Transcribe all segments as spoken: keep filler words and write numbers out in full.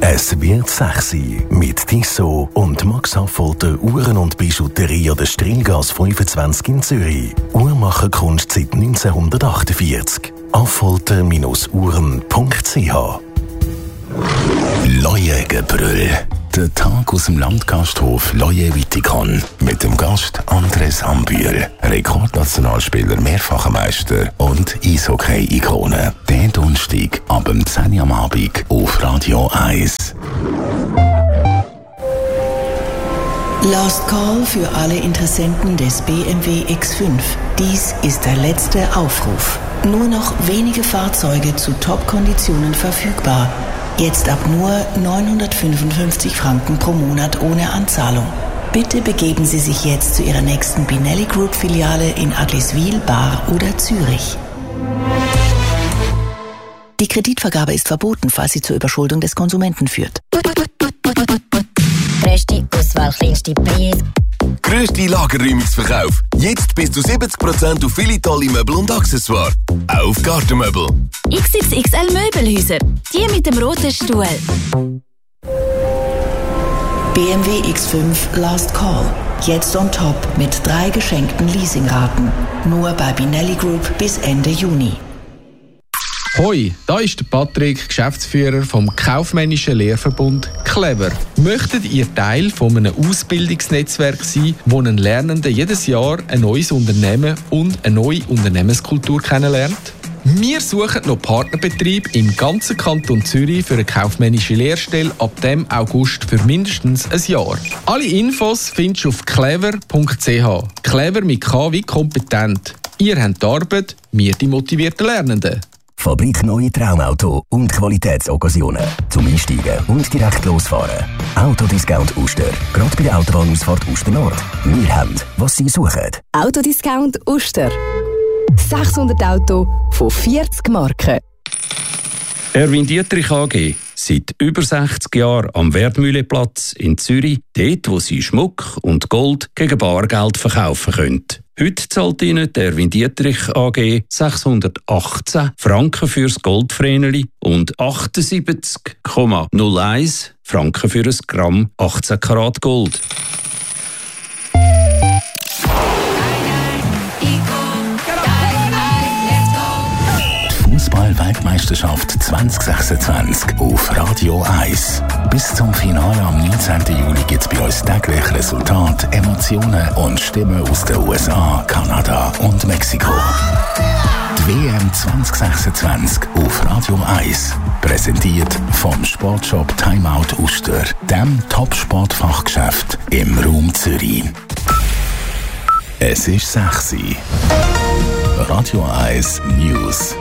Es wird sexy mit Tissot und Max Affolter Uhren und Bijouterie an der Strilgasse fünfundzwanzig in Zürich. Uhrmacherkunst seit neunzehnhundertachtundvierzig. affolter Uhren punkt c h. Leuengebrüll. Der Tag aus dem Landgasthof Leue Vitikon mit dem Gast Andres Ambühl, Rekordnationalspieler, mehrfacher Meister und Eishockey-Ikone. Der Donnerstag ab dem zehn Uhr am Abend auf Radio eins. Last Call für alle Interessenten des B M W X fünf. Dies ist der letzte Aufruf. Nur noch wenige Fahrzeuge zu Top-Konditionen verfügbar. Jetzt ab nur neunhundertfünfundfünfzig Franken pro Monat ohne Anzahlung. Bitte begeben Sie sich jetzt zu Ihrer nächsten Binelli Group Filiale in Agliswil, Bar oder Zürich. Die Kreditvergabe ist verboten, falls sie zur Überschuldung des Konsumenten führt. Grösste Auswahl, kleinste Preise. Grösste Lagerräumungsverkauf. Jetzt bis zu siebzig Prozent auf viele tolle Möbel und Accessoires. Auch auf Gartenmöbel. X X X L Möbelhäuser. Die mit dem roten Stuhl. B M W X fünf Last Call. Jetzt on top mit drei geschenkten Leasingraten. Nur bei Binelli Group bis Ende Juni. Hoi, da ist der Patrick, Geschäftsführer vom kaufmännischen Lehrverbund Clever. Möchtet ihr Teil von einem Ausbildungsnetzwerk sein, wo ein Lernender jedes Jahr ein neues Unternehmen und eine neue Unternehmenskultur kennenlernt? Wir suchen noch Partnerbetrieb im ganzen Kanton Zürich für eine kaufmännische Lehrstelle ab dem August für mindestens ein Jahr. Alle Infos findest du auf clever punkt c h. Clever mit K wie kompetent. Ihr habt die Arbeit, wir die motivierten Lernenden. Fabrik Neue Traumauto und Qualitätsoccasionen. Zum Einsteigen und direkt losfahren. Autodiscount Uster. Gerade bei der Autobahnausfahrt Uster Nord. Wir haben, was Sie suchen. Autodiscount Uster. sechshundert Auto von vierzig Marken. Erwin Dietrich A G. Seit über sechzig Jahren am Wertmühleplatz in Zürich, dort wo Sie Schmuck und Gold gegen Bargeld verkaufen können. Heute zahlt Ihnen der Erwin Dietrich A G sechshundertachtzehn Franken fürs Goldvreneli und achtundsiebzig Komma null eins Franken für ein Gramm achtzehn Karat Gold. Fußball-Weltmeisterschaft zwanzig sechsundzwanzig auf Radio eins. Bis zum Finale am neunzehnten Juli gibt es bei uns täglich Resultate, Emotionen und Stimmen aus den U S A, Kanada und Mexiko. Die W M zwanzig sechsundzwanzig auf Radio eins. Präsentiert vom Sportshop Timeout Uster, dem Top-Sportfachgeschäft im Raum Zürich. Es ist sechsi. Radio eins News.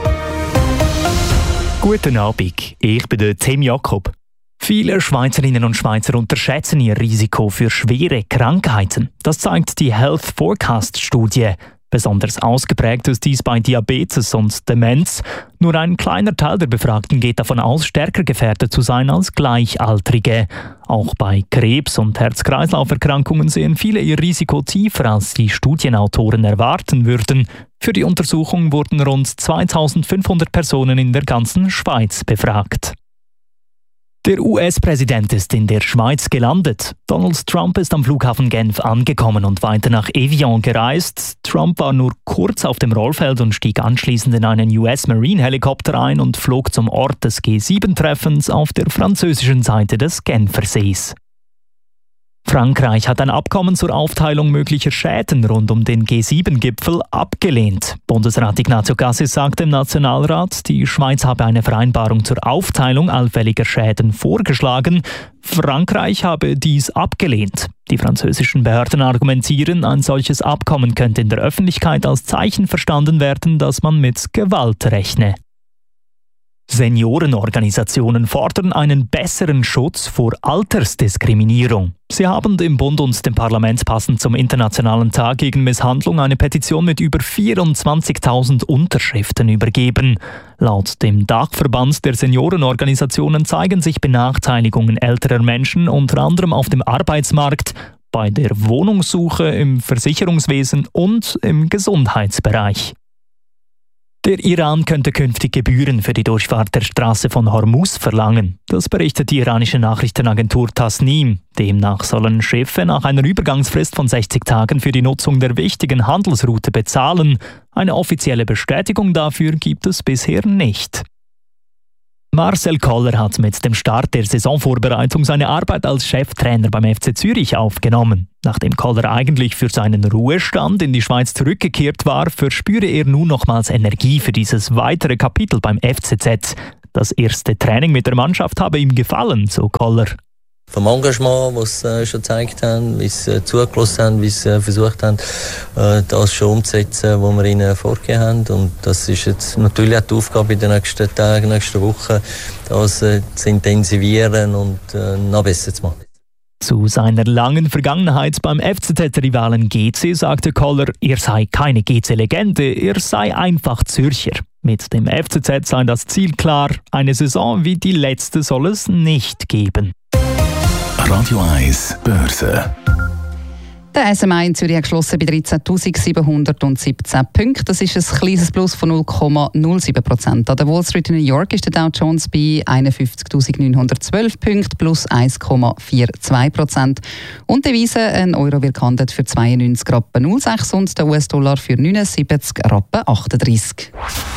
Guten Abend, ich bin der Tim Jakob. Viele Schweizerinnen und Schweizer unterschätzen ihr Risiko für schwere Krankheiten. Das zeigt die Health Forecast-Studie. Besonders ausgeprägt ist dies bei Diabetes und Demenz. Nur ein kleiner Teil der Befragten geht davon aus, stärker gefährdet zu sein als Gleichaltrige. Auch bei Krebs- und Herz-Kreislauf-Erkrankungen sehen viele ihr Risiko tiefer, als die Studienautoren erwarten würden. Für die Untersuchung wurden rund zweitausendfünfhundert Personen in der ganzen Schweiz befragt. Der U S-Präsident ist in der Schweiz gelandet. Donald Trump ist am Flughafen Genf angekommen und weiter nach Evian gereist. Trump war nur kurz auf dem Rollfeld und stieg anschließend in einen U S-Marine-Helikopter ein und flog zum Ort des G sieben Treffens auf der französischen Seite des Genfersees. Frankreich hat ein Abkommen zur Aufteilung möglicher Schäden rund um den G sieben Gipfel abgelehnt. Bundesrat Ignazio Cassis sagte im Nationalrat, die Schweiz habe eine Vereinbarung zur Aufteilung allfälliger Schäden vorgeschlagen. Frankreich habe dies abgelehnt. Die französischen Behörden argumentieren, ein solches Abkommen könnte in der Öffentlichkeit als Zeichen verstanden werden, dass man mit Gewalt rechne. Seniorenorganisationen fordern einen besseren Schutz vor Altersdiskriminierung. Sie haben dem Bund und dem Parlament passend zum Internationalen Tag gegen Misshandlung eine Petition mit über vierundzwanzigtausend Unterschriften übergeben. Laut dem Dachverband der Seniorenorganisationen zeigen sich Benachteiligungen älterer Menschen unter anderem auf dem Arbeitsmarkt, bei der Wohnungssuche, im Versicherungswesen und im Gesundheitsbereich. Der Iran könnte künftig Gebühren für die Durchfahrt der Straße von Hormuz verlangen. Das berichtet die iranische Nachrichtenagentur Tasnim. Demnach sollen Schiffe nach einer Übergangsfrist von sechzig Tagen für die Nutzung der wichtigen Handelsroute bezahlen. Eine offizielle Bestätigung dafür gibt es bisher nicht. Marcel Koller hat mit dem Start der Saisonvorbereitung seine Arbeit als Cheftrainer beim F C Zürich aufgenommen. Nachdem Koller eigentlich für seinen Ruhestand in die Schweiz zurückgekehrt war, verspüre er nun nochmals Energie für dieses weitere Kapitel beim F C Z. Das erste Training mit der Mannschaft habe ihm gefallen, so Koller. Vom Engagement, das sie äh, schon gezeigt haben, wie sie äh, zugelassen haben, wie sie äh, versucht haben, äh, das schon umzusetzen, was wir ihnen vorgegeben haben. Und das ist jetzt natürlich auch die Aufgabe in den nächsten Tagen, nächsten Wochen, das äh, zu intensivieren und äh, noch besser zu machen. Zu seiner langen Vergangenheit beim F C Z-Rivalen G C sagte Koller, er sei keine G C-Legende, er sei einfach Zürcher. Mit dem F C Z sei das Ziel klar, eine Saison wie die letzte soll es nicht geben. Radio eins Börse. Der S M I in Zürich hat geschlossen bei dreizehntausendsiebenhundertsiebzehn Punkten. Das ist ein kleines Plus von null Komma null sieben Prozent. An der Wall Street in New York ist der Dow Jones bei einundfünfzigtausendneunhundertzwölf Punkten plus eins Komma zweiundvierzig Prozent. Und die Devise, ein Euro wird gehandelt für zweiundneunzig Rappen null sechs und der U S-Dollar für neunundsiebzig Rappen achtunddreißig.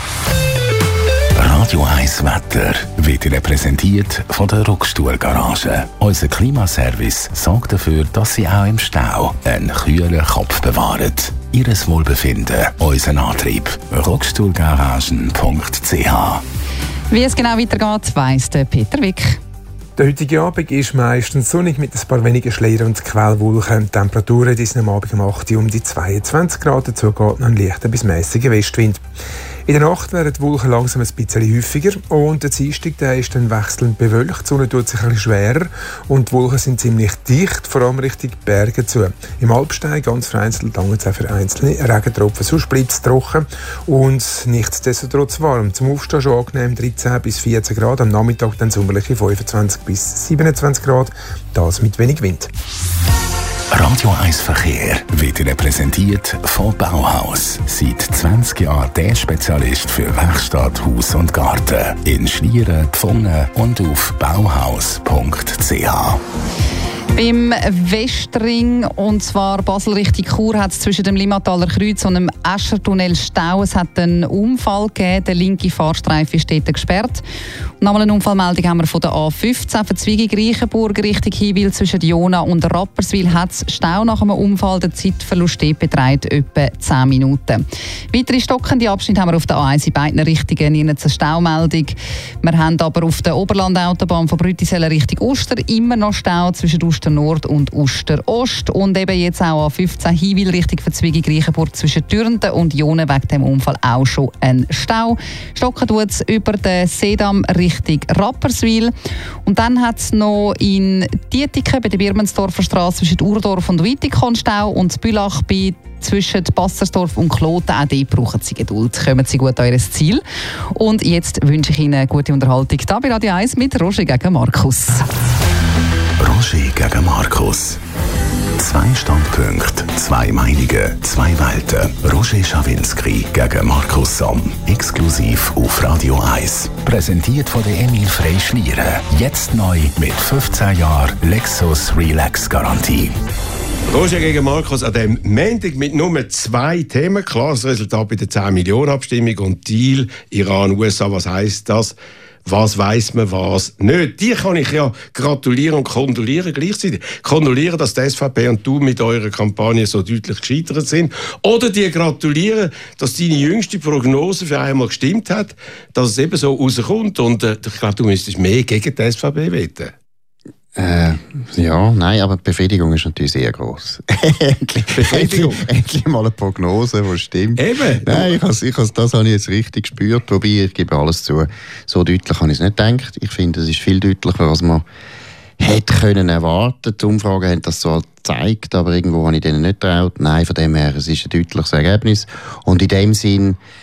Radio eins Wetter wird Ihnen präsentiert von der Ruckstuhl-Garage. Unser Klimaservice sorgt dafür, dass Sie auch im Stau einen kühlen Kopf bewahren. Ihres Wohlbefinden, unser Antrieb. ruckstuhlgaragen punkt c h. Wie es genau weitergeht, weiss der Peter Wick. Der heutige Abend ist meistens sonnig mit ein paar wenigen Schleiern und Quellwolken. Die Temperaturen sind am Abend um acht Uhr um die zweiundzwanzig Grad. Dazu geht noch ein leichter bis mäßiger Westwind. In der Nacht werden die Wolken langsam ein bisschen häufiger und der Dienstag der ist dann wechselnd bewölkt. Die Sonne tut sich ein bisschen schwerer und die Wolken sind ziemlich dicht, vor allem Richtung Berge zu. Im Alpstein ganz vereinzelt, lange es auch für einzelne Regentropfen. Sonst bleibt es trocken und nichtsdestotrotz warm. Zum Aufstehen schon angenehm dreizehn bis vierzehn Grad, am Nachmittag dann sommerliche fünfundzwanzig bis siebenundzwanzig Grad, das mit wenig Wind. Radio eins Verkehr wird Ihnen präsentiert von Bauhaus. Seit zwanzig Jahren der Spezialist für Werkstatt, Haus und Garten. In Schlieren, Pfungen und auf bauhaus punkt c h. Beim Westring, und zwar Basel Richtung Chur, hat es zwischen dem Limmataler Kreuz und dem Eschertunnel Stau. Es hat einen Unfall gegeben, der linke Fahrstreifen ist dort gesperrt. Und nochmal eine Unfallmeldung haben wir von der A fünfzehn, Verzweigung Reichenburg Richtung Hinwil zwischen Jona und Rapperswil hat es Stau nach einem Unfall. Der Zeitverlust dort beträgt etwa zehn Minuten. Weitere stockende Abschnitte haben wir auf der A eins in beiden Richtungen. Hier eine Staumeldung. Wir haben aber auf der Oberlandautobahn von Brütisellen Richtung Uster immer noch Stau zwischen Uster Nord und Uster Ost. Und eben jetzt auch A fünfzehn Hinwil Richtung Verzweigung Reichenburg zwischen Türnten und Jona wegen dem Unfall auch schon ein Stau. Stocken tut es über den Seedamm Richtung Rapperswil. Und dann hat es noch in Dietiken bei der Birmensdorfer Straße zwischen Urdorf und Wittikon Stau und Bülach bei zwischen Bassersdorf und Kloten. Auch dort brauchen Sie Geduld. Kommen Sie gut an Ihr Ziel. Und jetzt wünsche ich Ihnen gute Unterhaltung hier bei Radio eins mit Roger gegen Markus. Roger gegen Markus. Zwei Standpunkte, zwei Meinungen, zwei Welten. Roger Schawinski gegen Markus Somm. Exklusiv auf Radio eins. Präsentiert von der Emil Frey Schlieren. Jetzt neu mit fünfzehn Jahren Lexus Relax Garantie. Roger gegen Markus an dem Montag mit nur zwei Themen. Klares Resultat bei der zehn Millionen Abstimmung und Deal Iran U S A. Was heisst das? Was weiss man, was nicht? Die kann ich ja gratulieren und kondolieren gleichzeitig. Kondolieren, dass die S V P und du mit eurer Kampagne so deutlich gescheitert sind. Oder die gratulieren, dass deine jüngste Prognose für einmal gestimmt hat, dass es eben so rauskommt. Und äh, ich glaube, du müsstest mehr gegen die S V P wetten. Äh, ja, nein, aber die Befriedigung ist natürlich sehr gross. Befriedigung? Endlich mal eine Prognose, die stimmt. Eben? Nein, ich has, ich has, das habe ich jetzt richtig gespürt. Wobei, ich gebe alles zu, so deutlich habe ich es nicht gedacht. Ich finde, es ist viel deutlicher, was man hätte können erwarten. Die Umfragen haben das so halt gezeigt, aber irgendwo habe ich denen nicht getraut. Nein, von dem her, es ist ein deutliches Ergebnis. Und in dem Sinn,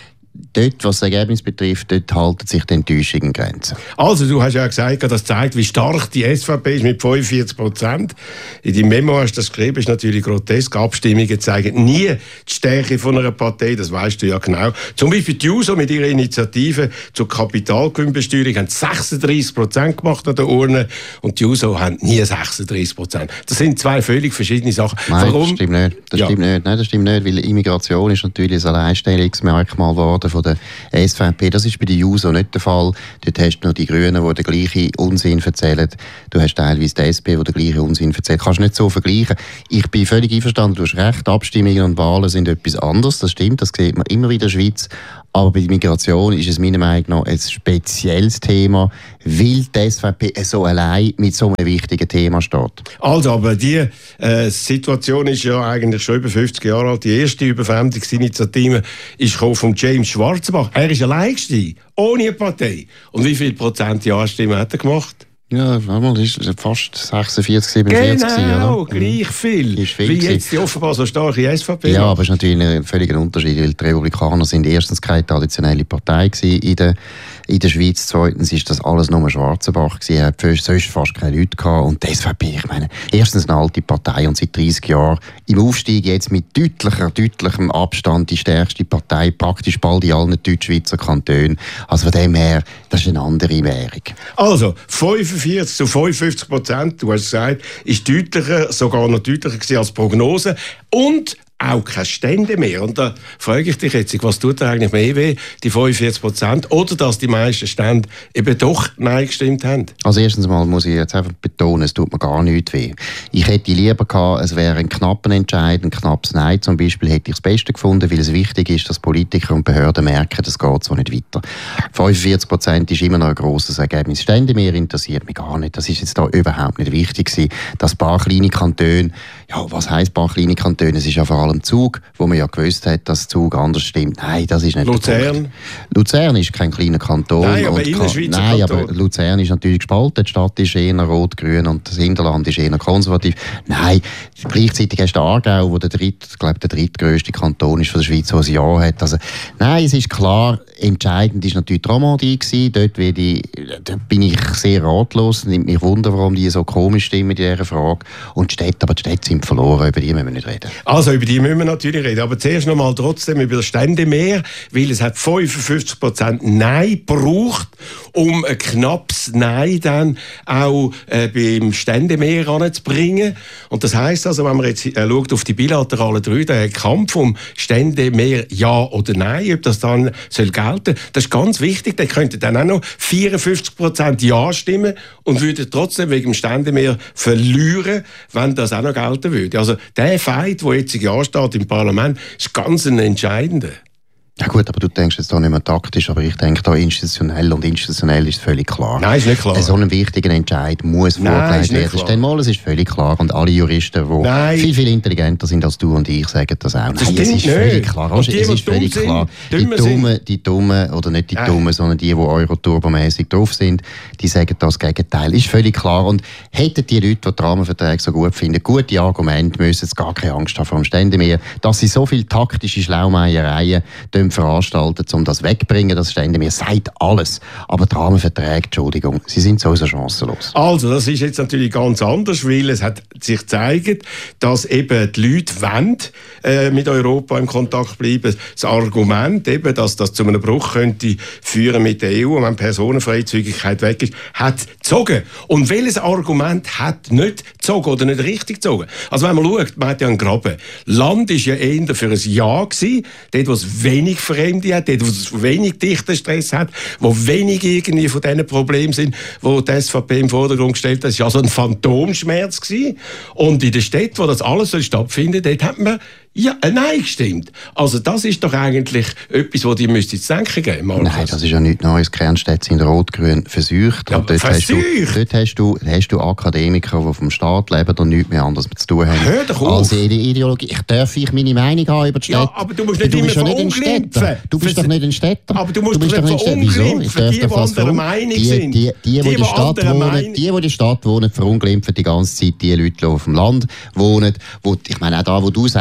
dort, was das Ergebnis betrifft, dort halten sich die Enttäuschungen in Grenzen. Also, du hast ja gesagt, das zeigt, wie stark die S V P ist mit fünfundvierzig Prozent. In deinem Memo hast du das geschrieben, ist natürlich grotesk. Abstimmungen zeigen nie die Stärke von einer Partei, das weißt du ja genau. Zum Beispiel die Juso mit ihrer Initiative zur Kapitalgewinnbesteuerung haben sechsunddreissig Prozent gemacht an der Urne und die Juso haben nie sechsunddreissig Prozent. Das sind zwei völlig verschiedene Sachen. Nein, Warum? das stimmt nicht. Das ja. stimmt nicht. Nein, das stimmt nicht, weil Immigration ist natürlich ein Alleinstellungsmerkmal geworden von der S V P. Das ist bei der Juso nicht der Fall. Dort hast du noch die Grünen, die den gleichen Unsinn erzählen. Du hast teilweise die S P, die den gleichen Unsinn erzählt. Kannst du nicht so vergleichen. Ich bin völlig einverstanden, du hast recht, Abstimmungen und Wahlen sind etwas anderes. Das stimmt, das sieht man immer wieder in der Schweiz. Aber bei der Migration ist es meiner Meinung nach ein spezielles Thema, weil die S V P so allein mit so einem wichtigen Thema steht. Also, aber die äh, Situation ist ja eigentlich schon über fünfzig Jahre alt. Die erste Überfremdungsinitiative ist von James Schwarzenbach. Er ist allein gestiegen, ohne eine Partei. Und wie viel Prozent Ja-Stimmen hat er gemacht? Ja, das ist fast sechsundvierzig, siebenundvierzig. Genau, oder? gleich viel. Ist viel wie gewesen. jetzt die offenbar so starke S V P. Ja, aber es ist natürlich ein völliger Unterschied, weil die Republikaner sind erstens keine traditionelle Partei gewesen in der, in der Schweiz. Zweitens ist das alles nur Schwarzenbach gewesen. Er hat sonst fast keine Leute gehabt. Und die S V P, ich meine, erstens eine alte Partei und seit dreißig Jahren im Aufstieg jetzt mit deutlicher, deutlichem Abstand die stärkste Partei, praktisch bald in allen Deutschschweizer Kantonen. Also von dem her, das ist eine andere Währung. Also, fünfundvierzig zu fünfundfünfzig Prozent, du hast gesagt, ist deutlicher, sogar noch deutlicher gewesen als Prognose. Und auch keine Stände mehr. Und da frage ich dich jetzt, was tut dir eigentlich mehr weh, die fünfundvierzig Prozent, oder dass die meisten Stände eben doch Nein gestimmt haben? Also erstens mal muss ich jetzt einfach betonen, es tut mir gar nichts weh. Ich hätte lieber gehabt, es wäre ein knapper Entscheid, ein knappes Nein zum Beispiel, hätte ich das Beste gefunden, weil es wichtig ist, dass Politiker und Behörden merken, das geht so nicht weiter. fünfundvierzig Prozent ist immer noch ein grosses Ergebnis. Stände mehr interessiert mich gar nicht. Das ist jetzt da überhaupt nicht wichtig gewesen. Dass ein paar kleine Kantone, ja, was heisst ein paar kleine Kantone? Es ist ja vor allem Zug, wo man ja gewusst hat, dass Zug anders stimmt. Nein, das ist nicht Luzern? der Punkt. Luzern ist kein kleiner Kanton. Nein, aber und Innerschweizer Nein, Kanton. aber Luzern ist natürlich gespalten. Die Stadt ist eher rot-grün und das Hinterland ist eher konservativ. Nein, gleichzeitig hast du Aargau, wo der dritt, ich glaube, der drittgrößte Kanton ist von der Schweiz, der ein Ja hat. Also, nein, es ist klar, entscheidend ist natürlich die Romandie gewesen. Dort, ich, dort bin ich sehr ratlos. Nimmt mich Wunder, warum die so komisch stimmen in dieser Frage. Und die Städte, aber die Städte sind verloren, über die müssen wir nicht reden. Also, über die müssen wir natürlich reden. Aber zuerst noch mal trotzdem über das Ständemehr, weil es hat fünfundfünfzig Prozent Nein gebraucht, um ein knappes Nein dann auch äh, beim Ständemehr anzubringen. Und das heisst also, wenn man jetzt äh, schaut auf die bilateralen drei, der Kampf um Ständemehr Ja oder Nein, ob das dann soll gelten, das ist ganz wichtig. Der könnte dann auch noch vierundfünfzig Prozent Ja stimmen und würde trotzdem wegen dem Ständemehr verlieren, wenn das auch noch gelten würde. Also der Fight, der jetzt Ja steht im Parlament, ist ganz ein entscheidender. Ja gut, aber du denkst jetzt da nicht mehr taktisch, aber ich denke da institutionell, und institutionell ist völlig klar. Nein, ist nicht klar. So einen wichtigen Entscheid muss vorgelegt werden. Das ist dann mal, es ist völlig klar. Und alle Juristen, die Nein. viel, viel intelligenter sind als du und ich, sagen das auch. Das Nein, es ist nicht. völlig klar. Und die, es ist die völlig dumm klar. sind, Die dümmer Dummen, sind. die Dummen, oder nicht die Nein. Dummen, sondern die, die euroturbomässig drauf sind, die sagen das Gegenteil. Ist völlig klar. Und hätten die Leute, die die Rahmenverträge so gut finden, gute Argumente, müssen jetzt gar keine Angst haben vor dem Ständemehr, dass sie so viele taktische Schlaumeiereien veranstalten, um das wegzubringen, das Ständemehr sagt alles. Aber die Rahmenverträge, Entschuldigung, sie sind sowieso chancenlos. Also, das ist jetzt natürlich ganz anders, weil es hat sich gezeigt, dass eben die Leute wollen, äh, mit Europa in Kontakt bleiben. Das Argument, eben, dass das zu einem Bruch könnte führen mit der E U, wenn Personenfreizügigkeit weg ist, hat gezogen. Und welches Argument hat nicht gezogen oder nicht richtig gezogen? Also, wenn man schaut, man hat ja einen Graben. Land ist ja eher für ein Ja gewesen, dort, wo es wenig Fremde hat, dort, wo es wenig dichten Stress hat, wo wenig irgendwie von diesen Problemen sind, wo die S V P im Vordergrund gestellt hat. Das war also ein Phantomschmerz gewesen. Und in den Städten, wo das alles soll stattfinden, dort hat man ja, äh, nein gestimmt. Also das ist doch eigentlich etwas, was die müsste zu denken geben, Markus. Nein, das ist ja nichts Neues. Kernstädte sind rot-grün verseucht. Ja, und dort verseucht? Hast du, dort hast du, hast du Akademiker, die vom Staat leben und nichts mehr anderes zu tun haben. Hör doch auf. Also jede Ideologie. Ich darf ich meine Meinung haben über die Städte. Ja, aber du musst nicht du immer bist doch nicht ein verunglimpfen. Städter. Du bist doch nicht ein Städter. Aber du musst bist doch nicht ein Städter. Wieso? Ich verunglimpfen, darf die, doch die das anderer verun- Meinung die, sind. Die, die, die, die, Die, in der die Stadt anderer wohnen, Meinung- die, die in der Stadt wohnen, verunglimpfen die ganze Zeit die Leute, die auf dem Land wohnen. Wo, ich meine, auch da, wo du sagst, ist ein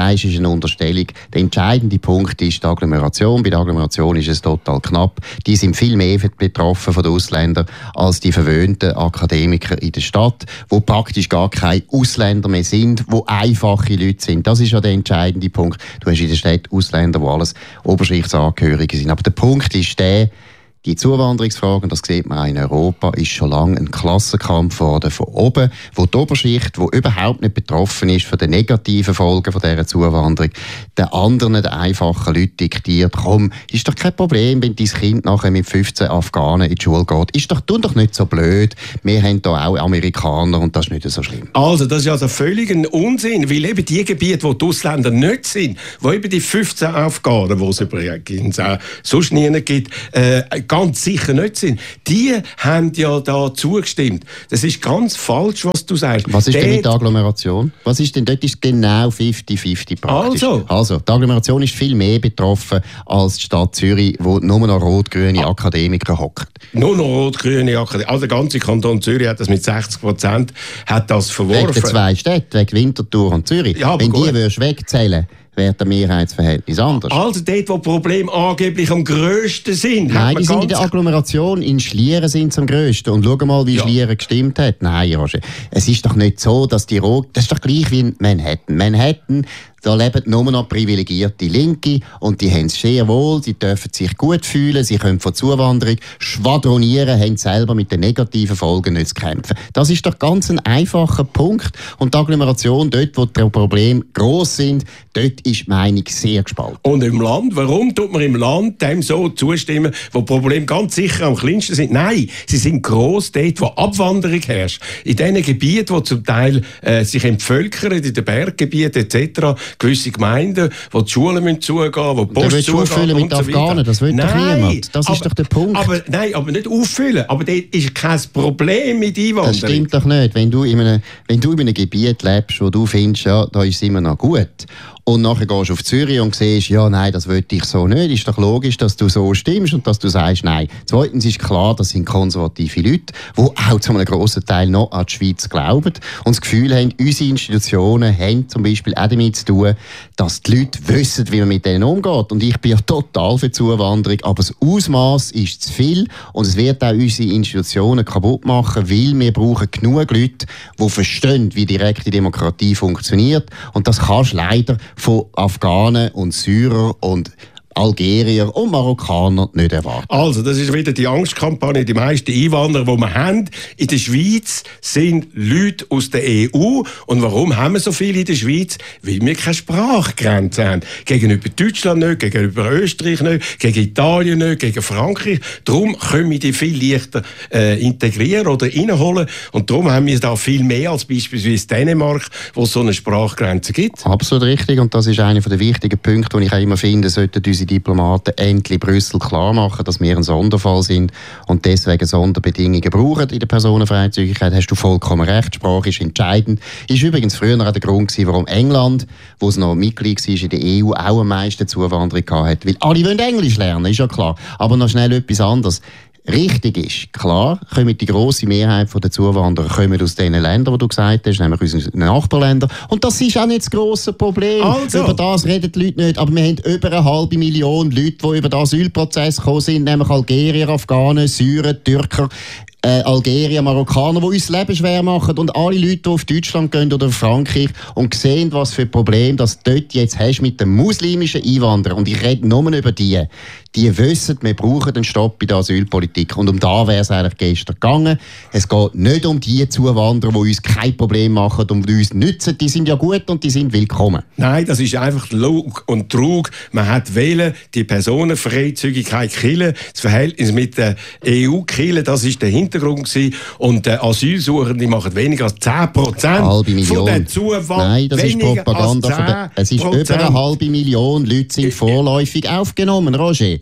eine Unterstellung. Der entscheidende Punkt ist die Agglomeration. Bei der Agglomeration ist es total knapp. Die sind viel mehr betroffen von den Ausländern als die verwöhnten Akademiker in der Stadt, wo praktisch gar keine Ausländer mehr sind, wo einfache Leute sind. Das ist ja der entscheidende Punkt. Du hast in der Stadt Ausländer, die alles Oberschichtsangehörige sind. Aber der Punkt ist der, die Zuwanderungsfrage, und das sieht man auch in Europa, ist schon lange ein Klassenkampf geworden von oben, wo die Oberschicht, die überhaupt nicht betroffen ist von den negativen Folgen von dieser Zuwanderung, den anderen, den einfachen Leuten diktiert, komm, ist doch kein Problem, wenn dein Kind nachher mit fünfzehn Afghanen in die Schule geht. Ist doch, tu doch nicht so blöd. Wir haben hier auch Amerikaner und das ist nicht so schlimm. Also, das ist also völlig ein Unsinn, weil eben die Gebiete, wo die Ausländer nicht sind, wo eben die fünfzehn Afghanen, die es übrigens auch sonst nie gibt, äh, ganz sicher nicht sind. Die haben ja da zugestimmt. Das ist ganz falsch, was du sagst. Was ist denn mit der Agglomeration? Was ist denn, dort ist genau fünfzig fünfzig praktisch. Also. also, die Agglomeration ist viel mehr betroffen als die Stadt Zürich, wo nur noch rot-grüne ah. Akademiker hocken. Nur noch rot-grüne Akademiker. Also der ganze Kanton Zürich hat das mit sechzig Prozent hat das verworfen. Wegen den zwei Städten, wegen Winterthur und Zürich. Ja, wenn gut. Die würdest wegzählen, wäre das Mehrheitsverhältnis anders. Also dort, wo die Probleme angeblich am grössten sind. Nein, die sind in der Agglomeration, in Schlieren sind sie am grössten. Und schau mal, wie ja. Schlieren gestimmt hat. Nein, Roger, es ist doch nicht so, dass die Rot... Das ist doch gleich wie in Manhattan. Manhattan, da leben nur noch privilegierte Linke und die haben es sehr wohl, sie dürfen sich gut fühlen, sie können von Zuwanderung schwadronieren, haben selber mit den negativen Folgen nicht zu kämpfen. Das ist doch ganz ein einfacher Punkt. Und die Agglomeration, dort, wo die Probleme gross sind, dort ist die Meinung sehr gespalten. Und im Land, warum tut man im Land dem so zustimmen, wo die Probleme ganz sicher am kleinsten sind? Nein, sie sind gross dort, wo Abwanderung herrscht. In diesen Gebieten, die zum Teil äh, sich entvölkern, in den Berggebieten et cetera, gewisse Gemeinden, wo die Schulen müssen zugehen, wo die Post zugehen mit so Afghanen, das will doch niemand. Das aber, ist doch der Punkt. Aber, nein, aber nicht auffüllen. Aber dort ist kein Problem mit Einwanderung. Das stimmt doch nicht. Wenn du in einem, wenn du in einem Gebiet lebst, wo du findest, ja, da ist es immer noch gut, und nachher gehst du auf Zürich und siehst, ja, nein, das will ich so nicht. Ist doch logisch, dass du so stimmst und dass du sagst, nein. Zweitens ist klar, das sind konservative Leute, die auch zu einem grossen Teil noch an die Schweiz glauben und das Gefühl haben, unsere Institutionen haben zum Beispiel auch damit zu tun, dass die Leute wissen, wie man mit denen umgeht. Und ich bin ja total für Zuwanderung, aber das Ausmaß ist zu viel und es wird auch unsere Institutionen kaputt machen, weil wir brauchen genug Leute, die verstehen, wie direkte Demokratie funktioniert. Und das kannst du leider von Afghanen und Syrern und Algerier und Marokkaner nicht erwarten. Also, das ist wieder die Angstkampagne. Die meisten Einwanderer, die wir haben in der Schweiz, sind Leute aus der E U. Und warum haben wir so viele in der Schweiz? Weil wir keine Sprachgrenze haben. Gegenüber Deutschland nicht, gegenüber Österreich nicht, gegen Italien nicht, gegen Frankreich. Darum können wir die viel leichter äh, integrieren oder reinholen. Und darum haben wir da viel mehr als beispielsweise Dänemark, wo es so eine Sprachgrenze gibt. Absolut richtig. Und das ist einer der wichtigen Punkte, die ich auch immer finde, sollten unsere Diplomaten endlich Brüssel klar machen, dass wir ein Sonderfall sind und deswegen Sonderbedingungen brauchen in der Personenfreizügigkeit. Hast du vollkommen recht, Sprache ist entscheidend. Ist übrigens früher auch der Grund gewesen, warum England, wo es noch Mitglied war in der E U, auch am meisten Zuwanderung hatte. Weil alle wollen Englisch lernen, ist ja klar. Aber noch schnell etwas anderes. Richtig ist, klar, kommen die grosse Mehrheit der Zuwanderer kommen aus den Ländern, die du gesagt hast, nämlich aus unseren Nachbarländern. Und das ist auch nicht das grosse Problem. Also. Über das reden die Leute nicht. Aber wir haben über eine halbe Million Leute, die über den Asylprozess gekommen sind, nämlich Algerier, Afghanen, Syrer, Türker, Äh, Algerier, Marokkaner, die uns das Leben schwer machen. Und alle Leute, die auf Deutschland gehen oder auf Frankreich und sehen, was für ein Problem das du dort jetzt hast mit den muslimischen Einwanderern. Und ich rede nur über die. Die wissen, wir brauchen einen Stopp bei der Asylpolitik. Und um da wäre es eigentlich gestern gegangen. Es geht nicht um die Zuwanderer, die uns kein Problem machen und die uns nützen. Die sind ja gut und die sind willkommen. Nein, das ist einfach Lug und Trug. Man hat wählen, die Personenfreizügigkeit killen. Das Verhältnis mit der E U killen, das ist der Hintergrund gewesen. Und äh, Asylsuchende machen weniger als zehn Prozent von der Zuwanderung. Nein, das ist Propaganda. Es ist über eine halbe Million Leute sind vorläufig aufgenommen, Roger.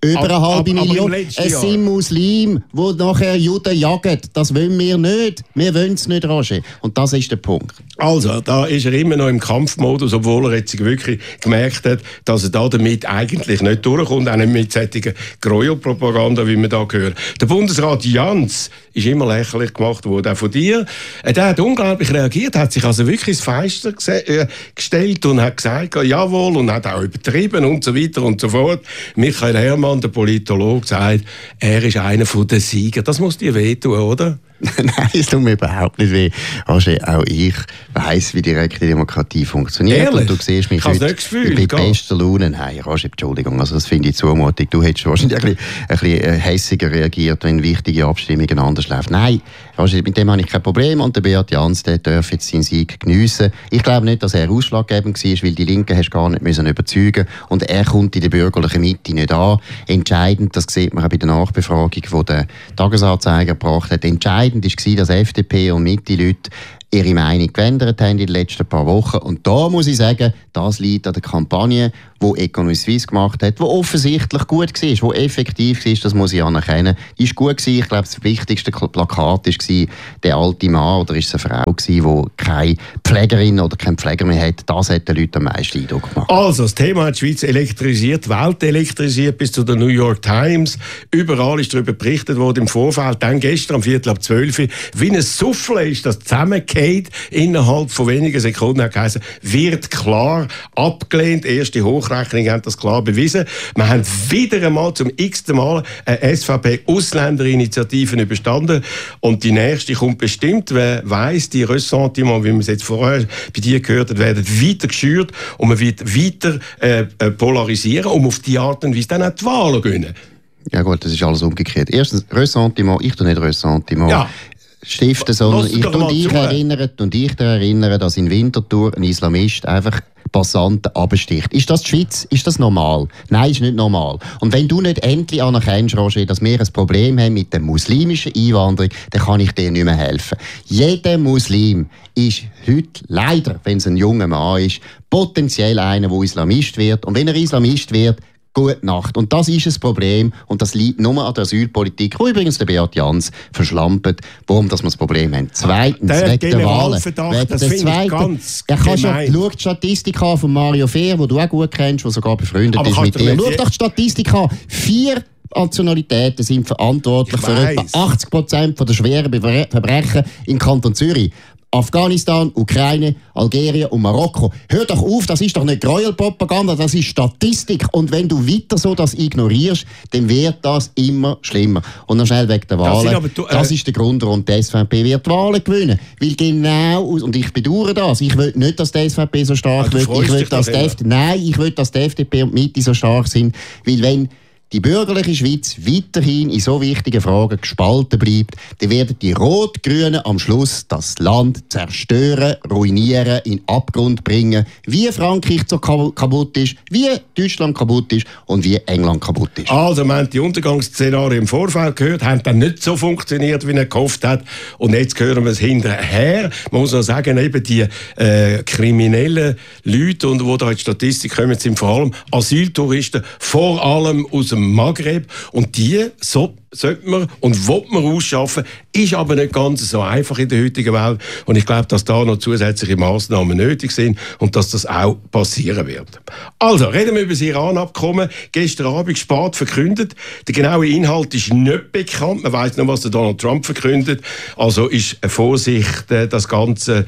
Über eine ab, halbe ab, Million. Es Jahr. sind Muslime, die nachher Juden jagen. Das wollen wir nicht. Wir wollen es nicht, Roger. Und das ist der Punkt. Also, da ist er immer noch im Kampfmodus, obwohl er jetzt wirklich gemerkt hat, dass er da damit eigentlich nicht durchkommt, auch nicht mit solchen Gräuelpropaganda, wie wir da hören. Der Bundesrat Jans ist immer lächerlich gemacht worden, auch von dir. Der hat unglaublich reagiert, hat sich also wirklich ins Fenster gse- äh, gestellt und hat gesagt, jawohl, und hat auch übertrieben und so weiter und so fort. Michael Herrmann, der Politologe, sagt, er ist einer der Sieger. Das muss dir wehtun, oder? Nein, es tut mir überhaupt nicht weh. Roger, auch ich weiss, wie direkte Demokratie funktioniert. Ehrlich? Und du siehst mich ich heute, heute Gefühl, bei bester Laune. Nein, Roger, Entschuldigung, also das finde ich zumutig. Du hättest wahrscheinlich ein bisschen, ein bisschen hässiger reagiert, wenn wichtige Abstimmungen anders laufen. Nein, Roger, mit dem habe ich kein Problem. Und der Beat Jans, der darf jetzt seinen Sieg geniessen. Ich glaube nicht, dass er ausschlaggebend war, weil die Linken hast gar nicht müssen überzeugen. Und er kommt in der bürgerlichen Mitte nicht an. Entscheidend, das sieht man auch bei der Nachbefragung, die der Tagesanzeiger gebracht hat, entscheidend war, dass F D P und Mitte-Leute ihre Meinung geändert haben in den letzten paar Wochen. Und da muss ich sagen, das liegt an der Kampagne, die Economy Suisse gemacht hat, die offensichtlich gut war, die effektiv war, das muss ich anerkennen. Die war gut gewesen. Ich glaube, das wichtigste Plakat war der alte Mann, oder ist es eine Frau gewesen, die keine Pflegerin oder keinen Pfleger mehr hat. Das hat den Leuten am meisten Eindruck gemacht. Also, das Thema hat die Schweiz elektrisiert, die Welt elektrisiert, bis zu der New York Times. Überall ist darüber berichtet worden im Vorfeld. Dann gestern um Viertel ab zwölf, wie ein Souffle ist das zusammengekommen. Innerhalb von wenigen Sekunden hat geheißen, wird klar abgelehnt. Erste Hochrechnungen haben das klar bewiesen. Wir haben wieder einmal zum x-ten Mal eine S V P-Ausländerinitiative überstanden. Und die nächste kommt bestimmt. Wer weiss, die Ressentiments, wie wir es jetzt vorher bei dir gehört haben, werden weiter geschürt und man wird weiter äh, polarisieren, um auf die Art und Weise dann auch die Wahlen zu gewinnen. Ja gut, das ist alles umgekehrt. Erstens, Ressentiment, ich tue nicht Ressentiment. Ja. Stiften, sondern ich tue dich erinnern, und ich dich erinnern, dass in Winterthur ein Islamist einfach Passanten absticht. Ist das die Schweiz? Ist das normal? Nein, ist nicht normal. Und wenn du nicht endlich anerkennst, Roger, dass wir ein Problem haben mit der muslimischen Einwanderung, dann kann ich dir nicht mehr helfen. Jeder Muslim ist heute leider, wenn es ein junger Mann ist, potenziell einer, der Islamist wird. Und wenn er Islamist wird, gute Nacht. Und das ist ein Problem. Und das liegt nur an der Asylpolitik, wo übrigens der Beat Jans verschlampt, warum dass wir das Problem haben. Zweitens, der wegen der Wahlen. Wegen das finde ich ganz ja, kannst ja, gemein. schau die Statistik an von Mario Fehr, den du auch gut kennst, der sogar befreundet Aber ist mit dir. Schau je- doch die Statistik an. Vier Nationalitäten sind verantwortlich Ich für weiss. etwa achtzig Prozent der schweren Bever- Verbrechen im Kanton Zürich. Afghanistan, Ukraine, Algerien und Marokko. Hör doch auf, das ist doch nicht Gräuelpropaganda, das ist Statistik. Und wenn du weiter so das ignorierst, dann wird das immer schlimmer. Und noch schnell wegen der Das Wahlen. sind aber du- äh, das ist der Grund, warum die S V P wird die Wahlen gewinnen. Weil genau, aus- und ich bedauere das, ich will nicht, dass die S V P so stark Ah, du wird. freust Ich will, dich dass doch die immer. F D P, nein, ich will, dass die F D P und die Mitte so stark sind. Weil wenn die bürgerliche Schweiz weiterhin in so wichtigen Fragen gespalten bleibt, dann werden die Rot-Grünen am Schluss das Land zerstören, ruinieren, in den Abgrund bringen, wie Frankreich so kab- kaputt ist, wie Deutschland kaputt ist und wie England kaputt ist. Also, wir haben die Untergangsszenarien im Vorfeld gehört, haben dann nicht so funktioniert, wie er gehofft hat. Und jetzt hören wir es hinterher. Man muss noch sagen, eben die äh, kriminellen Leute, und wo da in die Statistik kommen, sind vor allem Asyltouristen, vor allem aus dem Maghreb. Und die so sollte man und will man ausschaffen, ist aber nicht ganz so einfach in der heutigen Welt. Und ich glaube, dass da noch zusätzliche Massnahmen nötig sind und dass das auch passieren wird. Also, reden wir über das Iran-Abkommen. Gestern Abend spät verkündet. Der genaue Inhalt ist nicht bekannt. Man weiss noch, was der Donald Trump verkündet. Also ist Vorsicht, äh, das Ganze,